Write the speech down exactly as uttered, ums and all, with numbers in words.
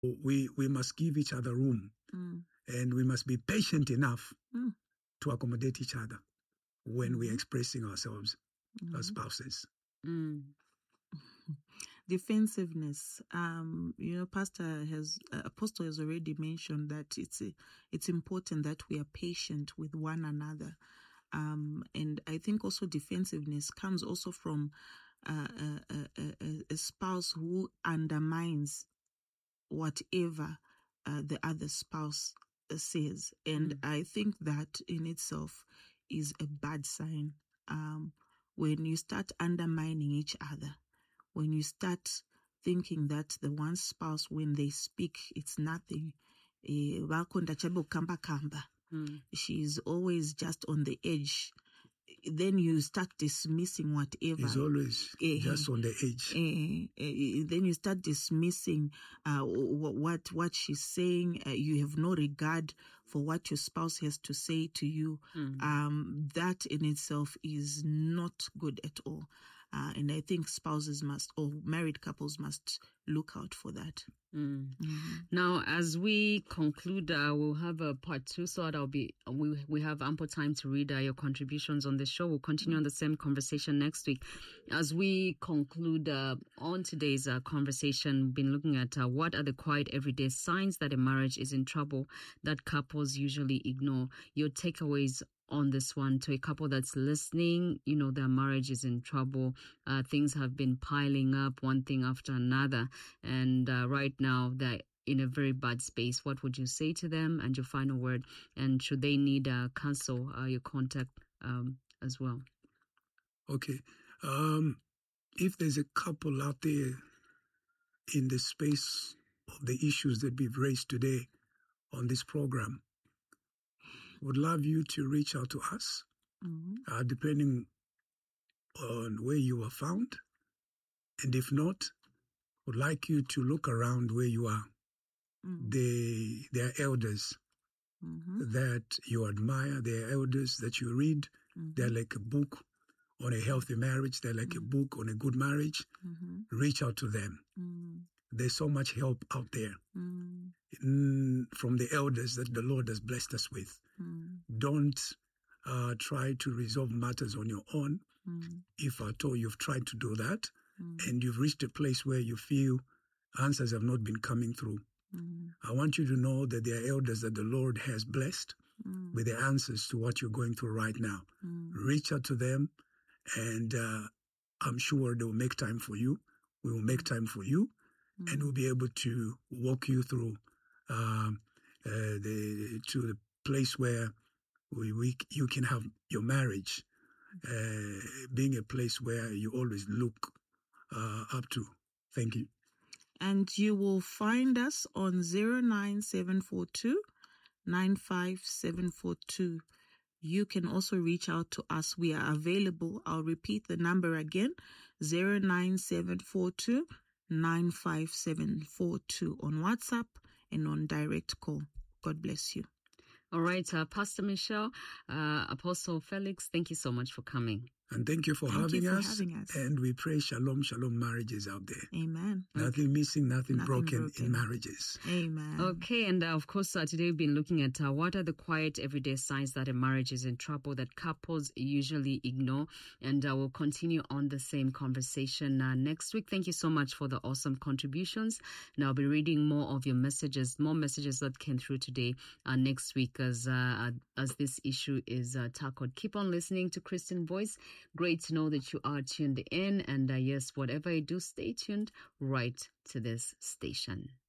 we, we must give each other room, mm. and we must be patient enough mm. to accommodate each other when mm-hmm. we're expressing ourselves mm-hmm. as spouses. Mm. Defensiveness. Um, you know, Pastor has, uh, Apostle has already mentioned that it's uh, it's important that we are patient with one another. Um, and I think also defensiveness comes also from uh, a, a, a, a spouse who undermines whatever uh, the other spouse says. And mm. I think that in itself is a bad sign. Um, when you start undermining each other, when you start thinking that the one spouse, when they speak, it's nothing. Mm. She's always just on the edge. Then you start dismissing whatever. He's always uh, just on the edge. Uh, uh, then you start dismissing uh, what what she's saying. Uh, you have no regard for what your spouse has to say to you. Mm. Um, that in itself is not good at all. Uh, and I think spouses must, or married couples must look out for that. Mm. Mm-hmm. Now, as we conclude, uh, we'll have a part two, so that'll be, we, we have ample time to read uh, your contributions on the show. We'll continue on the same conversation next week. As we conclude uh, on today's uh, conversation, we've been looking at uh, what are the quiet everyday signs that a marriage is in trouble that couples usually ignore. Your takeaways on this one, to a couple that's listening, you know, their marriage is in trouble. Uh, things have been piling up, one thing after another. And uh, right now they're in a very bad space. What would you say to them, and your final word? And should they need uh, counsel, uh, your contact um, as well? Okay. Um, if there's a couple out there in the space of the issues that we've raised today on this program, would love you to reach out to us, mm-hmm. uh, depending on where you are found. And if not, would like you to look around where you are. Mm-hmm. They, they are elders mm-hmm. that you admire. They are elders that you read. Mm-hmm. They're like a book on a healthy marriage. They're like mm-hmm. a book on a good marriage. Mm-hmm. Reach out to them. Mm-hmm. There's so much help out there mm. Mm, from the elders that the Lord has blessed us with. Mm. Don't uh, try to resolve matters on your own. Mm. If at all you've tried to do that mm. and you've reached a place where you feel answers have not been coming through, mm. I want you to know that there are elders that the Lord has blessed mm. with the answers to what you're going through right now. Mm. Reach out to them, and uh, I'm sure they will make time for you. We will make time for you. Mm. And we'll be able to walk you through um, uh, the to the place where we, we you can have your marriage uh, being a place where you always look uh, up to. Thank you. And you will find us on zero nine seven four two nine five seven four two. You can also reach out to us. We are available. I'll repeat the number again: zero nine seven four two. nine five seven four two on WhatsApp and on direct call. God bless you. All right, uh, Pastor Michelle, uh, Apostle Felix, thank you so much for coming. And thank you for, thank having, you for us. having us. And we pray shalom, shalom marriages out there. Amen. Nothing okay. missing, nothing, nothing broken, broken in marriages. Amen. Okay, and uh, of course, uh, today we've been looking at uh, what are the quiet everyday signs that a marriage is in trouble that couples usually ignore. And uh, we'll continue on the same conversation uh, next week. Thank you so much for the awesome contributions. And I'll be reading more of your messages, more messages that came through today uh, next week as, uh, as this issue is uh, tackled. Keep on listening to Christian Voice. Great to know that you are tuned in, and uh, yes, whatever you do, stay tuned right to this station.